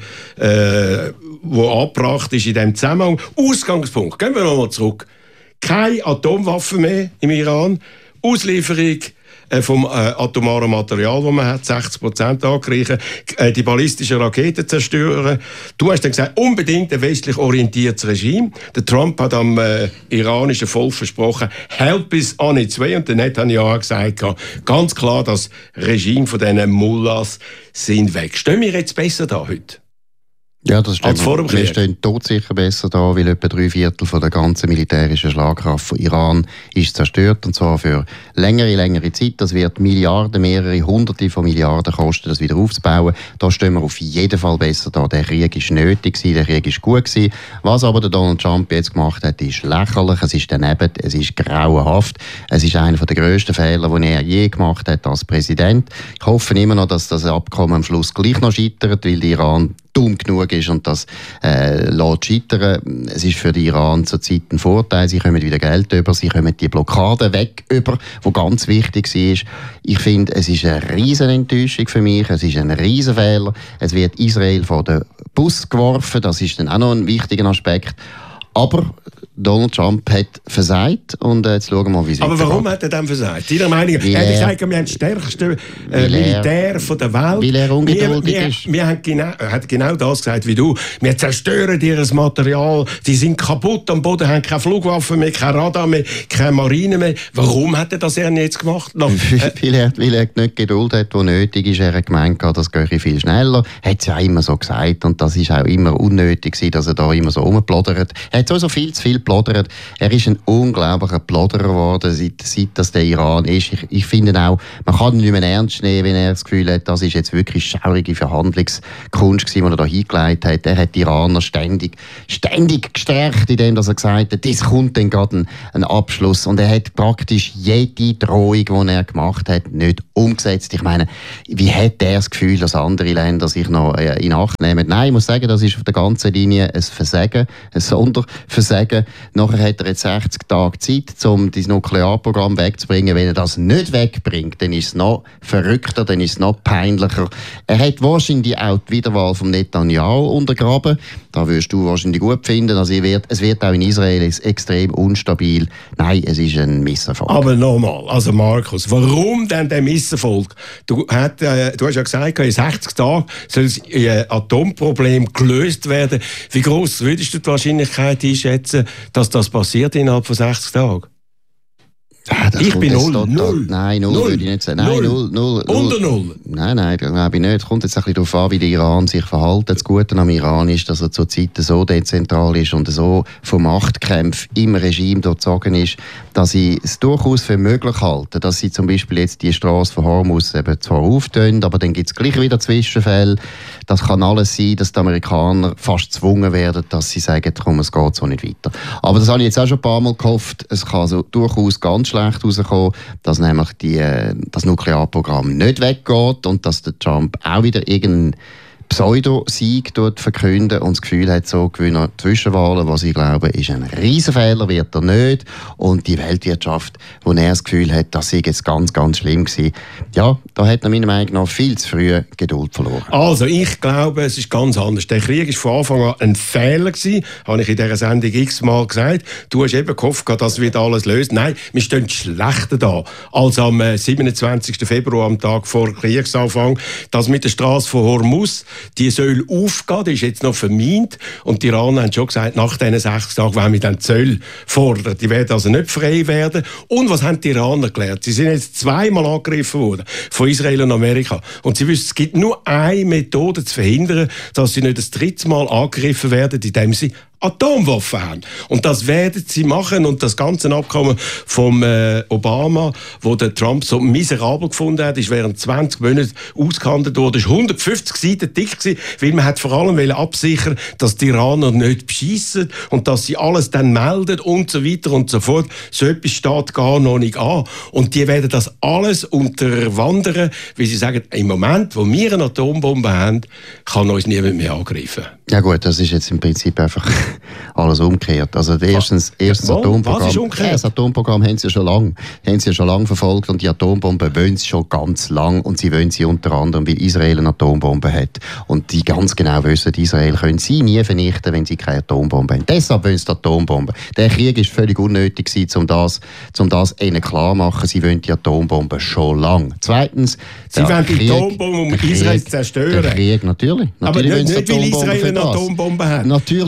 äh, was angebracht ist in diesem Zusammenhang. Ausgangspunkt. Gehen wir nochmal zurück. Keine Atomwaffen mehr im Iran. Auslieferung äh, vom äh, atomaren Material, das man hat, sechzig Prozent angreifen, äh, die ballistischen Raketen zerstören. Du hast dann gesagt, unbedingt ein westlich orientiertes Regime. Der Trump hat am äh, iranischen Volk versprochen, help is on its way. Und der Netanyahu hat gesagt, ganz klar, das Regime von diesen Mullahs sind weg. Stehen wir jetzt besser da heute? Ja, das stimmt. Als vor dem Krieg. Wir stehen todsicher besser da, weil etwa drei Viertel von der ganzen militärischen Schlagkraft von Iran ist zerstört, und zwar für längere, längere Zeit. Das wird Milliarden, mehrere Hunderte von Milliarden kosten, das wieder aufzubauen. Da stehen wir auf jeden Fall besser da. Der Krieg ist nötig gewesen, der Krieg ist gut gewesen. Was aber der Donald Trump jetzt gemacht hat, ist lächerlich, es ist daneben, es ist grauenhaft. Es ist einer der grössten Fehler, die er je gemacht hat als Präsident. Ich hoffe immer noch, dass das Abkommen am Schluss gleich noch scheitert, weil Iran dumm genug ist und das äh, lässt scheitern. Es ist für den Iran zurzeit ein Vorteil. Sie kommen wieder Geld über, sie kommen die Blockade weg über, die ganz wichtig war. Ich finde, es ist eine riesen Enttäuschung für mich, es ist ein riesen Fehler. Es wird Israel vor den Bus geworfen, das ist dann auch noch ein wichtiger Aspekt. Aber Donald Trump hat versagt und äh, jetzt schauen wir mal, wie es Aber warum hat er dann versagt? Deiner Meinung nach, er hat gesagt, wir haben das stärkste äh, Militär von der Welt. Weil er ungeduldig wir, wir, ist. Wir haben genau, er hat genau das gesagt wie du. Wir zerstören ihr Material, die sind kaputt am Boden, haben keine Flugwaffen mehr, kein Radar mehr, keine Marine mehr. Warum hat er das er jetzt gemacht? Noch, äh, weil, er, weil er nicht Geduld hat, die nötig ist. Er hat gemeint, das gehe viel schneller. Er hat es ja immer so gesagt und das ist auch immer unnötig, dass er da immer so rumplaudert. Er hat sowieso viel zu viel plaudert. Er ist ein unglaublicher Plauderer geworden, seit, seit das der Iran ist. Ich, ich finde auch, man kann ihn nicht mehr ernst nehmen, wenn er das Gefühl hat, das ist jetzt wirklich schaurige Verhandlungskunst gewesen, die er da hingelegt hat. Er hat die Iraner ständig, ständig gestärkt, indem er gesagt hat, das kommt dann gerade ein, ein Abschluss. Und er hat praktisch jede Drohung, die er gemacht hat, nicht umgesetzt. Ich meine, wie hat er das Gefühl, dass andere Länder sich noch in Acht nehmen? Nein, ich muss sagen, das ist auf der ganzen Linie ein Versagen, ein Sonderversagen. Nachher hat er jetzt sechzig Tage Zeit, um das Nuklearprogramm wegzubringen. Wenn er das nicht wegbringt, dann ist es noch verrückter, dann ist es noch peinlicher. Er hat wahrscheinlich auch die Wiederwahl von Netanyahu untergraben. Da wirst du wahrscheinlich gut finden. Also wird, es wird auch in Israel extrem unstabil. Nein, es ist ein Misserfolg. Aber nochmal, also Markus, warum denn der Misserfolg? Du, hat, äh, du hast ja gesagt, in sechzig Tagen soll das äh, Atomproblem gelöst werden. Wie groß würdest du die Wahrscheinlichkeit einschätzen, dass das passiert innerhalb von sechzig Tagen? Ah, ich bin null. Dort, null. Nein, null, null würde ich nicht sagen. Nein, null. null, null Unter null? Nein, nein, das glaube ich nicht. Es kommt jetzt ein bisschen darauf an, wie der Iran sich verhält. Das Gute am Iran ist, dass er zurzeit so dezentral ist und so von Machtkämpfen im Regime durchzogen ist, dass sie es durchaus für möglich halten, dass sie zum Beispiel jetzt die Straße von Hormuz eben zwar auftun, aber dann gibt es gleich wieder Zwischenfälle. Das kann alles sein, dass die Amerikaner fast gezwungen werden, dass sie sagen, komm, es geht so nicht weiter. Aber das habe ich jetzt auch schon ein paar Mal gehofft. Es kann also durchaus ganz schlecht rauskommen, dass nämlich die, das Nuklearprogramm nicht weggeht und dass der Trump auch wieder irgendeinen Pseudo-Sieg dort verkünden und das Gefühl hat, so gewinnen er Zwischenwahlen, was ich glaube, ist ein Riesenfehler, wird er nicht. Und die Weltwirtschaft, wo er das Gefühl hat, das sei jetzt ganz, ganz schlimm gewesen. Ja, da hat er meiner Meinung nach viel zu früh Geduld verloren. Also, ich glaube, es ist ganz anders. Der Krieg war von Anfang an ein Fehler gewesen, habe ich in dieser Sendung x-mal gesagt. Du hast eben gehofft, das wird alles lösen. Nein, wir stehen schlechter da als am siebenundzwanzigsten Februar, am Tag vor Kriegsanfang. Das mit der Straße von Hormuz, die soll aufgehen, die ist jetzt noch vermint. Und die Iraner haben schon gesagt, nach diesen sechzig Tagen wollen wir dann Zölle fordern. Die werden also nicht frei werden. Und was haben die Iraner gelernt? Sie sind jetzt zweimal angegriffen worden von Israel und Amerika. Und sie wissen, es gibt nur eine Methode zu verhindern, dass sie nicht das dritte Mal angegriffen werden, indem sie Atomwaffen haben. Und das werden sie machen. Und das ganze Abkommen vom äh, Obama, wo der Trump so miserabel gefunden hat, ist während zwanzig Monaten ausgehandelt worden. Es war hundertfünfzig Seiten dick gewesen, weil man hat vor allem absichern, dass die Iraner nicht beschissen und dass sie alles dann melden und so weiter und so fort. So etwas steht gar noch nicht an. Und die werden das alles unterwandern, weil sie sagen, im Moment, wo wir eine Atombombe haben, kann uns niemand mehr angreifen. Ja gut, das ist jetzt im Prinzip einfach alles umgekehrt. Also erstens, erstens ja, Atomprogramm. Was ist umgekehrt? Ja, das Atomprogramm haben sie ja schon lange, haben sie ja schon lange verfolgt und die Atombombe wollen sie schon ganz lang und sie wollen sie unter anderem, weil Israel eine Atombombe hat und die ganz genau wissen, Israel können sie nie vernichten, wenn sie keine Atombombe haben. Deshalb wollen sie die Atombombe. Der Krieg ist völlig unnötig gewesen, um das, um das ihnen klar zu machen. Sie wollen die Atombombe schon lange. Zweitens, sie wollen die Atombombe, um Israel zu zerstören. Der Krieg, natürlich. Aber natürlich nicht, nicht weil Israel eine Atombombe hat. Natürlich auch.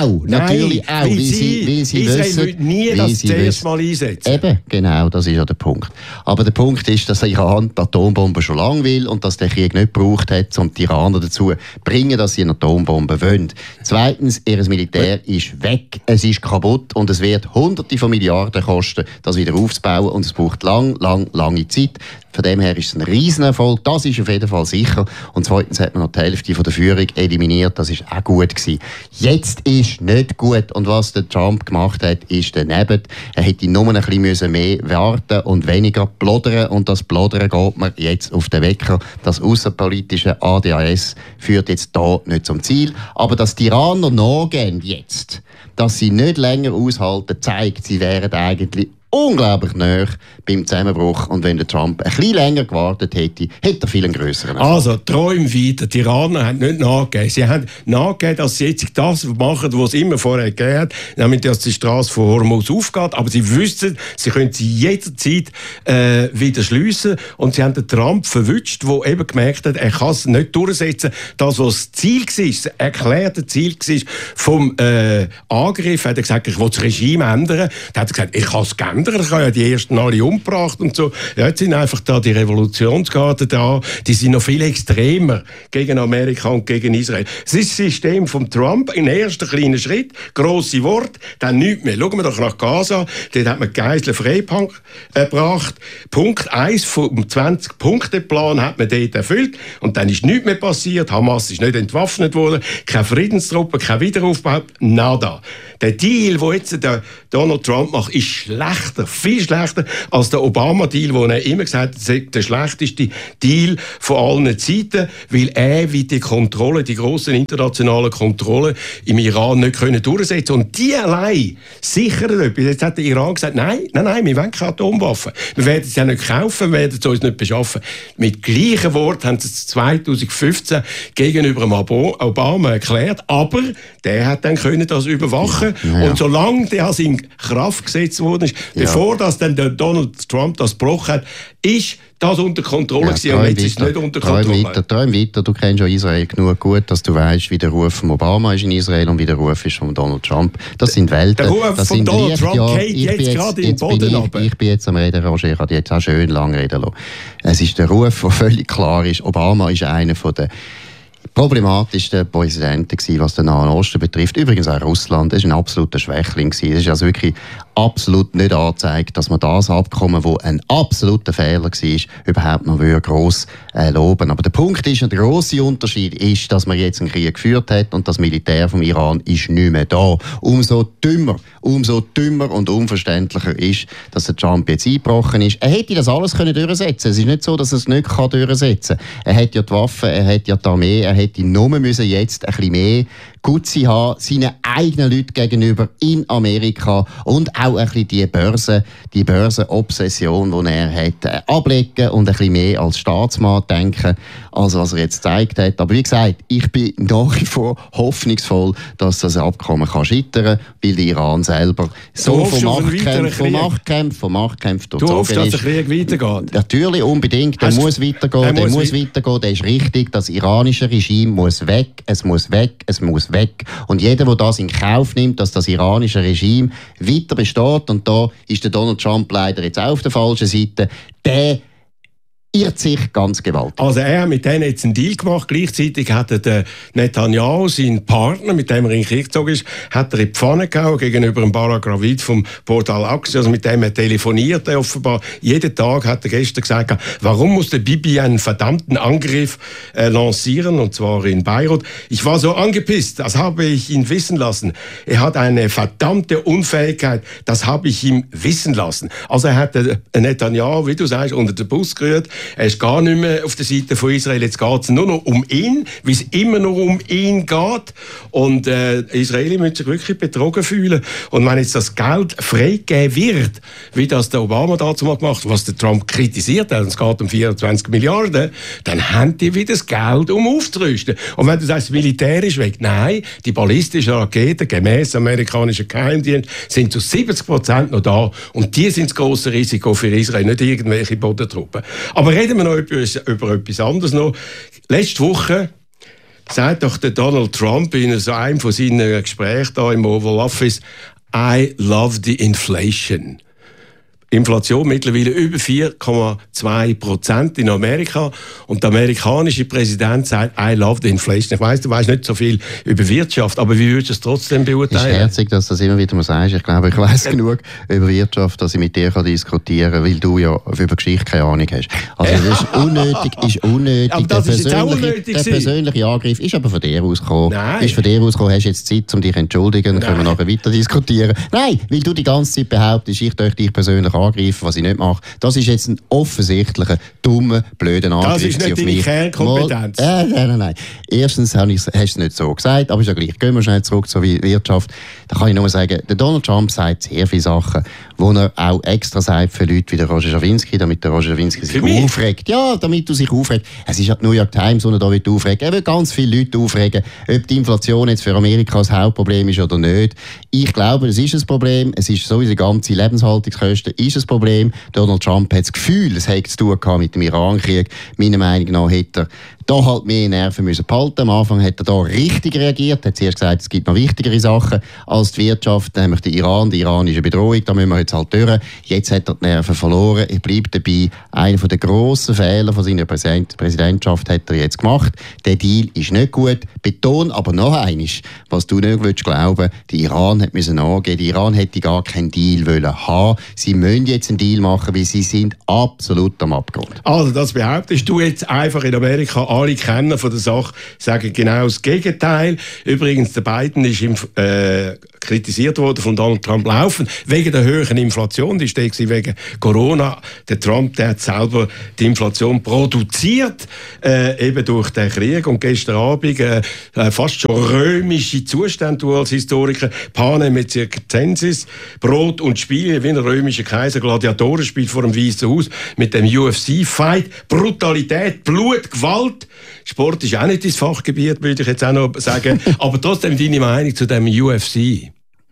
auch, natürlich Nein, auch, weil wie sie, sie, wie sie Israel wissen, will nie wie das sie zuerst wissen. mal einsetzen. Eben, genau, das ist ja der Punkt. Aber der Punkt ist, dass Iran die Atombombe schon lange will und dass der Krieg nicht gebraucht hat, um die Iraner dazu zu bringen, dass sie eine Atombombe wollen. Zweitens, ihr Militär ist weg, es ist kaputt und es wird Hunderte von Milliarden kosten, das wieder aufzubauen und es braucht lang, lang, lange Zeit. Von dem her ist es ein Riesenerfolg, das ist auf jeden Fall sicher. Und zweitens hat man noch die Hälfte von der Führung eliminiert, das ist auch gut gewesen. Jetzt ist nicht gut und was der Trump gemacht hat, ist daneben. Er hätte nur ein bisschen mehr warten und weniger plodern und das Plodern geht mir jetzt auf den Wecker. Das außenpolitische A D A S führt jetzt da nicht zum Ziel. Aber dass die Iraner nachgehen jetzt, dass sie nicht länger aushalten, zeigt, sie wären eigentlich unglaublich nahe beim Zusammenbruch. Und wenn der Trump ein bisschen länger gewartet hätte, hätte er viel einen grösseren Erfolg. Also, träum weiter. Die Iraner haben nicht nachgegeben. Sie haben nachgegeben, dass sie jetzt das machen, was es immer vorher gegeben hat, nämlich, dass die Straße von Hormuz aufgeht. Aber sie wissen, sie können sie jederzeit äh, wieder schliessen. Und sie haben den Trump verwünscht, der eben gemerkt hat, er kann es nicht durchsetzen. Das, was das Ziel war, das erklärte Ziel war vom äh, Angriff, hat er gesagt, ich will das Regime ändern. Da hat er gesagt, ich kann es ändern. Ich habe ja die ersten alle umgebracht und so. Ja, jetzt sind einfach da die Revolutionsgarden da, die sind noch viel extremer gegen Amerika und gegen Israel. Das ist das System von Trump, ein erster kleiner Schritt, grosse Worte, dann nichts mehr. Schauen wir doch nach Gaza, dort hat man Geiseln freigebracht. Punkt eins vom zwanzig-Punkte-Plan hat man dort erfüllt und dann ist nichts mehr passiert. Hamas ist nicht entwaffnet worden, keine Friedenstruppe, kein Wiederaufbau, nada. Der Deal, den jetzt der Donald Trump macht, ist schlechter, viel schlechter als der Obama-Deal, wo er immer gesagt hat, sei der schlechteste Deal von allen Zeiten, weil er wie die Kontrolle, die grossen internationalen Kontrollen im Iran nicht können durchsetzen. Und die allein sichern etwas. Jetzt hat der Iran gesagt, nein, nein, nein, wir wollen keine Atomwaffen. Wir werden sie ja nicht kaufen, wir werden sie uns nicht beschaffen. Mit gleichem Wort haben sie es zwanzig fünfzehn gegenüber dem Obama erklärt, aber der hat dann können das überwachen. Ja, ja. Und solange das in Kraft gesetzt worden ist, ja. bevor das dann der Donald Trump das gebrochen hat, ist das unter Kontrolle gewesen, ja, und jetzt ist es nicht unter Kontrolle. Träum weiter, träum weiter. Du kennst ja Israel genug gut, dass du weißt, wie der Ruf von Obama ist in Israel und wie der Ruf ist von Donald Trump. Das sind Welten. Der Ruf das von sind Donald Trump ja, geht jetzt, jetzt gerade in den Boden runter. Ich, ich bin jetzt am Reden, Roger, ich habe jetzt auch schön lang reden lassen. Es ist der Ruf, der völlig klar ist. Obama ist einer von den problematischsten Präsidenten gewesen, was den Nahen Osten betrifft. Übrigens auch Russland. Das war ein absoluter Schwächling gewesen. Es ist also wirklich absolut nicht angezeigt, dass man das Abkommen, das ein absoluter Fehler war, überhaupt noch gross äh, loben. Aber der Punkt ist, der grosse Unterschied ist, dass man jetzt einen Krieg geführt hat und das Militär vom Iran ist nicht mehr da. Umso dümmer, umso dümmer und unverständlicher ist, dass der Trump jetzt eingebrochen ist. Er hätte das alles können durchsetzen. Es ist nicht so, dass er es nicht kann durchsetzen kann. Er hat ja die Waffen, er hat ja die Armee, er hätte nur müssen jetzt ein bisschen mehr Gutzi haben, seinen eigenen Leuten gegenüber in Amerika und auch ein bisschen die Börse, die Börsenobsession, die er hat, äh, ablegen und ein bisschen mehr als Staatsmann denken, als was er jetzt gezeigt hat. Aber wie gesagt, ich bin nach wie vor hoffnungsvoll, dass das Abkommen kann scheitern, weil der Iran selber so von Machtkämpfen, von Machtkämpfen, von Machtkämpfen durchzogen ist. Du hoffst, dass der Krieg weitergeht? Natürlich, unbedingt. Der Hast muss weitergehen, der muss, muss weitergehen, der ist richtig. Das iranische Regime muss weg, es muss weg, es muss weg. Und jeder, der das in Kauf nimmt, dass das iranische Regime weiter besteht, und da ist der Donald Trump leider jetzt auch auf der falschen Seite, der irrt sich ganz gewaltig. Also er hat mit denen jetzt einen Deal gemacht. Gleichzeitig hat er den Netanyahu, seinen Partner, mit dem er in den Krieg gezogen ist, hat er in die Pfanne gehauen gegenüber dem Barak Ravid vom Portal Axios. Also mit dem er telefoniert, er offenbar. Jeden Tag hat er gestern gesagt, warum muss der Bibi einen verdammten Angriff äh, lancieren, und zwar in Beirut. Ich war so angepisst, das habe ich ihn wissen lassen. Er hat eine verdammte Unfähigkeit, das habe ich ihm wissen lassen. Also er hat den Netanyahu, wie du sagst, unter den Bus gerührt. Er ist gar nicht mehr auf der Seite von Israel. Jetzt geht es nur noch um ihn, wie es immer noch um ihn geht. Und äh, Israelis müssen sich wirklich betrogen fühlen. Und wenn jetzt das Geld freigegeben wird, wie das der Obama dazu mal gemacht hat, was der Trump kritisiert hat, und es geht um vierundzwanzig Milliarden, dann haben die wieder das Geld, um aufzurüsten. Und wenn du sagst, Militär ist weg, nein, die ballistischen Raketen, gemäss amerikanischen Geheimdienst, sind zu siebzig Prozent noch da. Und die sind das grosse Risiko für Israel, nicht irgendwelche Bodentruppen. Aber reden wir noch über, über etwas anderes noch. Letzte Woche sagt doch der Donald Trump in so einem von seinen Gesprächen da im Oval Office, I love the inflation. Inflation mittlerweile über vier Komma zwei Prozent in Amerika. Und der amerikanische Präsident sagt, I love the inflation. Ich weiss, du weißt nicht so viel über Wirtschaft, aber wie würdest du es trotzdem beurteilen? Es ist herzig, dass du das immer wieder mal sagst. Ich glaube, ich weiss genug über Wirtschaft, dass ich mit dir diskutieren kann, weil du ja über Geschichte keine Ahnung hast. Also das ist unnötig, ist unnötig. Aber das der ist persönliche, unnötig der persönliche Angriff ist aber von dir ausgekommen. Nein. Ist von dir ausgekommen, hast jetzt Zeit, um dich zu entschuldigen, dann können wir nachher weiter diskutieren. Nein, weil du die ganze Zeit behauptest, ich möchte dich persönlich angreifen, was ich nicht mache. Das ist jetzt ein offensichtlicher, dummer, blöder Angriff das ist nicht auf mich. Kernkompetenz. Äh, nein, nein, nein. Erstens hast du es nicht so gesagt, aber ist ja gleich. Gehen wir schnell zurück zur Wirtschaft. Da kann ich nur sagen, der Donald Trump sagt sehr viele Sachen, die er auch extra sagt für Leute wie der Roger Schawinski, damit der Roger Schawinski sich aufregt. Ja, damit du sich aufregst. Es ist ja die New York Times, die er da aufregt. Er will ganz viele Leute aufregen, ob die Inflation jetzt für Amerika das Hauptproblem ist oder nicht. Ich glaube, es ist ein Problem. Es ist sowieso die ganze Lebenshaltungskosten ist ein Problem. Donald Trump hat das Gefühl, es hätte zu tun mit dem Iran-Krieg. Meiner Meinung nach hätte er da halt mehr Nerven müssen behalten. Am Anfang hat er da richtig reagiert, hat zuerst gesagt, es gibt noch wichtigere Sachen als die Wirtschaft, nämlich der Iran, die iranische Bedrohung, da müssen wir jetzt halt durch. Jetzt hat er die Nerven verloren, er bleibt dabei. Einer der grossen Fehler von seiner Präsidentschaft hat er jetzt gemacht. Der Deal ist nicht gut. Beton aber noch eines, was du nicht willst glauben, der Iran hat müssen angehen, der Iran hätte gar keinen Deal wollen haben. Sie müssen jetzt einen Deal machen, weil sie sind absolut am Abgrund. Also das behauptest du jetzt einfach in Amerika. Alle Kenner von der Sache sagen genau das Gegenteil. Übrigens, der Biden ist im, äh, kritisiert worden von Donald Trump laufend wegen der höheren Inflation. Die steht wegen Corona. Der Trump, der hat selber die Inflation produziert, äh, eben durch den Krieg. Und gestern Abend äh, fast schon römische Zustände, du als Historiker, Panem mit Circenses, Brot und Spiele, wie ein römischer Kaiser, Gladiatorenspiel vor dem Weißen Haus mit dem U F C-Fight, Brutalität, Blut, Gewalt. Sport ist auch nicht dein Fachgebiet, würde ich jetzt auch noch sagen. Aber trotzdem deine Meinung zu dem U F C?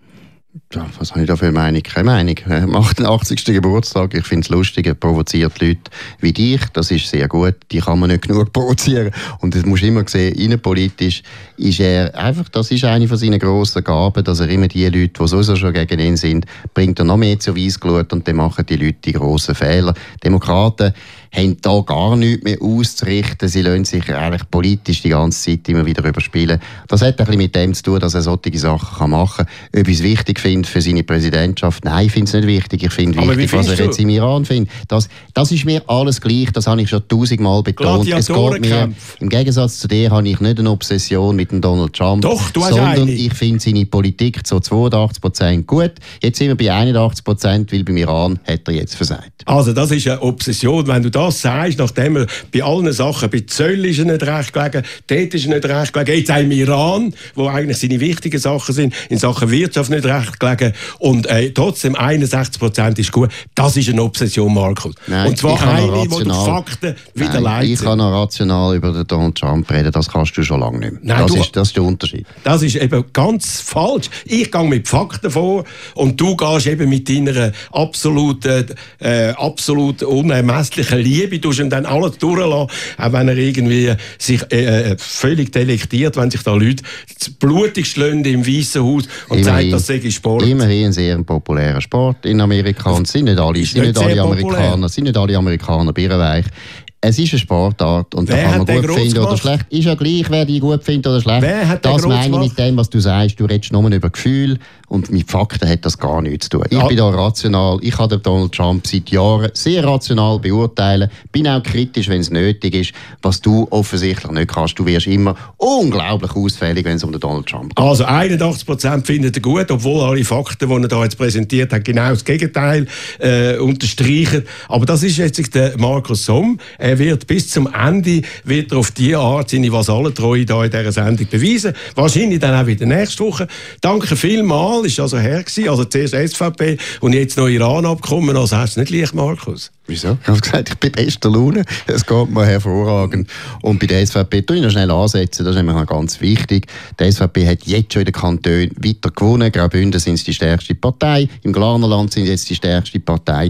Ja, was habe ich da für eine Meinung? Keine Meinung. Er macht den achtzigsten Geburtstag. Ich finde es lustig, er provoziert Leute wie dich. Das ist sehr gut. Die kann man nicht genug provozieren. Und das musst du immer sehen, innenpolitisch ist er einfach, das ist eine von seinen grossen Gaben, dass er immer die Leute, die sowieso schon gegen ihn sind, bringt er noch mehr zur Weissglut und dann machen die Leute die grossen Fehler. Demokraten haben da gar nichts mehr auszurichten. Sie lassen sich eigentlich politisch die ganze Zeit immer wieder überspielen. Das hat ein bisschen mit dem zu tun, dass er solche Sachen machen kann. Ob ich es wichtig finde für seine Präsidentschaft? Nein, ich finde es nicht wichtig. Ich finde wichtig, was er jetzt im Iran findet. Das, das ist mir alles gleich. Das habe ich schon tausendmal betont. Es geht mir, im Gegensatz zu dir habe ich nicht eine Obsession mit dem Donald Trump. Doch, du hast sondern eine. Ich finde seine Politik zu zweiundachtzig Prozent gut. Jetzt sind wir bei einundachtzig Prozent, weil beim Iran hat er jetzt versagt. Also das ist eine Obsession. Wenn du das sagst, nachdem er bei allen Sachen, bei Zöll ist er nicht recht gelegen, dort ist er nicht recht gelegen, jetzt auch im Iran, wo eigentlich seine wichtigen Sachen sind, in Sachen Wirtschaft nicht recht gelegen und äh, trotzdem einundsechzig Prozent ist gut. Das ist eine Obsession, Markus. Nein, und zwar eine, die die Fakten wieder leitet. Ich kann noch rational über den Donald Trump reden, das kannst du schon lange nicht mehr. Nein, das, du, ist, das ist der Unterschied. Das ist eben ganz falsch. Ich gehe mit Fakten vor und du gehst eben mit deiner absoluten, äh, absolut unermesslichen Liebe, du und dann alles durchlassen, auch wenn er irgendwie sich äh, völlig delektiert, wenn sich da Leute blutig schlagen im Weißen Haus und immerhin, sagt, das sei Sport. Immerhin ein sehr populärer Sport in Amerika und sind nicht alle, sind nicht alle Amerikaner, sind nicht alle Amerikaner birrenweich. Es ist eine Sportart und da kann man gut finden oder schlecht. Ist ja gleich, wer die gut findet oder schlecht. Wer hat das meine ich mit dem, was du sagst. Du redest nur über Gefühl und mit Fakten hat das gar nichts zu tun. Ich ja. bin da rational. Ich kann den Donald Trump seit Jahren sehr rational beurteilen. Bin auch kritisch, wenn es nötig ist, was du offensichtlich nicht kannst. Du wirst immer unglaublich ausfällig, wenn es um den Donald Trump geht. Also einundachtzig Prozent findet er gut, obwohl alle Fakten, die er da jetzt präsentiert hat, genau das Gegenteil äh, unterstreichen. Aber das ist jetzt der Markus Somm. Er wird bis zum Ende wird er auf diese Art seine Vasallentreue da in dieser Sendung beweisen. Wahrscheinlich dann auch wieder nächste Woche. Danke vielmals, ist also her gewesen. Also zuerst S V P und jetzt noch Iran-Abkommen. Also hast du es nicht leicht, Markus? Wieso? Ich habe gesagt, ich bin bester Laune. Es geht mir hervorragend. Und bei der S V P tue ich noch schnell ansetzen, das ist nämlich ganz wichtig. Die S V P hat jetzt schon in den Kantonen weiter gewonnen. Graubünden sind sie die stärkste Partei. Im Glarnerland sind sie jetzt die stärkste Partei.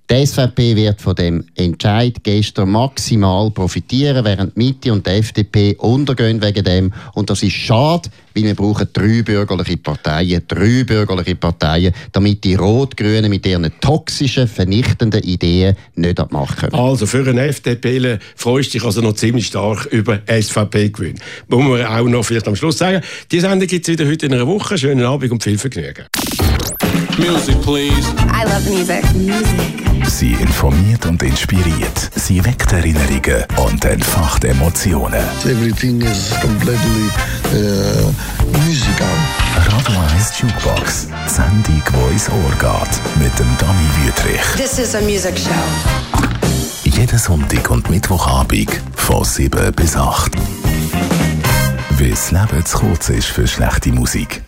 Die S V P wird von dem Entscheid gestern maximal profitieren, während die Mitte und die F D P untergehen wegen dem. Und das ist schade, weil wir brauchen drei bürgerliche Parteien, drei bürgerliche Parteien, damit die Rot-Grünen mit ihren toxischen, vernichtenden Ideen nicht an die Macht kommen. Also für einen F D P freust du dich also noch ziemlich stark über S V P-Gewinn. Muss man auch noch vielleicht am Schluss sagen. Die Sendung gibt es wieder heute in einer Woche. Schönen Abend und viel Vergnügen. Music, please. I love music. Music. Sie informiert und inspiriert. Sie weckt Erinnerungen und entfacht Emotionen. Everything is completely uh, musical. Radio eins Jukebox. Die Sendung, die ins Ohr geht. Mit dem Dani Wüthrich. This is a music show. Jeden Sonntag und Mittwochabend von sieben bis acht. Weil das Leben zu kurz ist für schlechte Musik.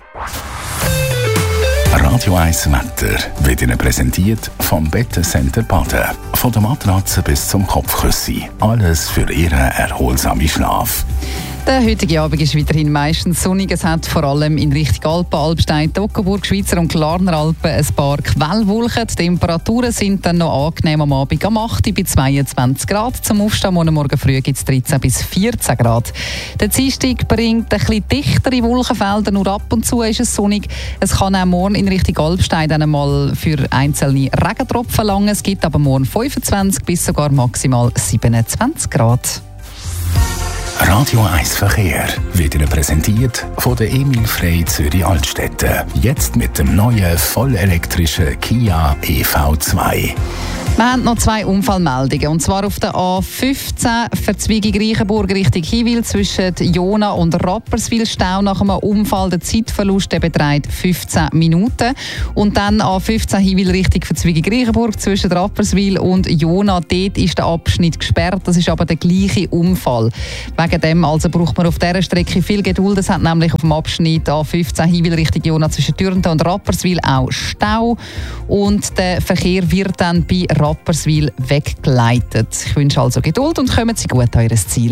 Radio eins Wetter wird Ihnen präsentiert vom Bettencenter Baden. Von der Matratze bis zum Kopfkissen. Alles für Ihren erholsamen Schlaf. Der heutige Abend ist weiterhin meistens sonnig. Es hat vor allem in Richtung Alpen, Alpstein, Toggenburg, Schweizer und Klarner Alpen ein paar Quellwolken. Die Temperaturen sind dann noch angenehm am Abend am acht bei zweiundzwanzig Grad. Zum Aufstehen morgen, morgen früh gibt es dreizehn bis vierzehn Grad. Der Dienstag bringt ein bisschen dichtere Wolkenfelder, nur ab und zu ist es sonnig. Es kann auch morgen in Richtung Alpstein dann einmal für einzelne Regentropfen langen. Es gibt aber morgen fünfundzwanzig bis sogar maximal siebenundzwanzig Grad. Radio eins Verkehr wird Ihnen präsentiert von der Emil Frey Zürich Altstädte. Jetzt mit dem neuen vollelektrischen Kia E V zwei. Wir haben noch zwei Unfallmeldungen. Und zwar auf der A fünfzehn Verzweigung Reichenburg Richtung Hiwil zwischen Jona und Rapperswil. Stau nach einem Unfall. Der Zeitverlust der beträgt fünfzehn Minuten. Und dann A fünfzehn Hiwil Richtung Verzweigung Reichenburg zwischen Rapperswil und Jona. Dort ist der Abschnitt gesperrt. Das ist aber der gleiche Unfall. Wegen dem also braucht man auf dieser Strecke viel Geduld. Es hat nämlich auf dem Abschnitt A fünfzehn Hiwil Richtung Jona zwischen Dürnten und Rapperswil auch Stau. Und der Verkehr wird dann bei Rapperswil weggeleitet. Ich wünsche also Geduld und kommen Sie gut an Ihr Ziel.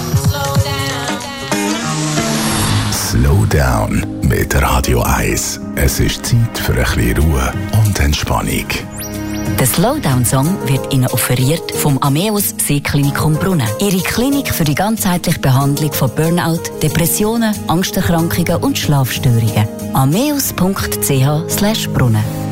Slow Down mit Radio eins. Es ist Zeit für ein bisschen Ruhe und Entspannung. Der Slowdown-Song wird Ihnen offeriert vom Ameus Seeklinikum Brunnen. Ihre Klinik für die ganzheitliche Behandlung von Burnout, Depressionen, Angsterkrankungen und Schlafstörungen. ameus punkt c h slash brunnen